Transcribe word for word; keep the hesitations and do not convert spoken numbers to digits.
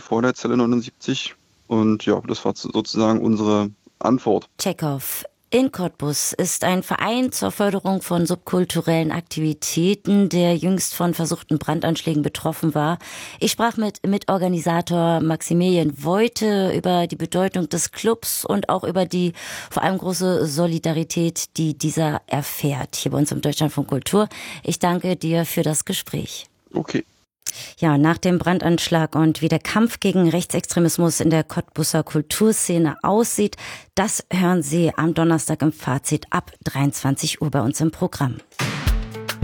vor der Zelle neunundsiebzig. Und ja, das war sozusagen unsere Antwort. Tschechow. In Cottbus ist ein Verein zur Förderung von subkulturellen Aktivitäten, der jüngst von versuchten Brandanschlägen betroffen war. Ich sprach mit Mitorganisator Maximilian Voite über die Bedeutung des Clubs und auch über die vor allem große Solidarität, die dieser erfährt, hier bei uns im Deutschlandfunk Kultur. Ich danke dir für das Gespräch. Okay. Ja, nach dem Brandanschlag und wie der Kampf gegen Rechtsextremismus in der Cottbuser Kulturszene aussieht, das hören Sie am Donnerstag im Fazit ab dreiundzwanzig Uhr bei uns im Programm.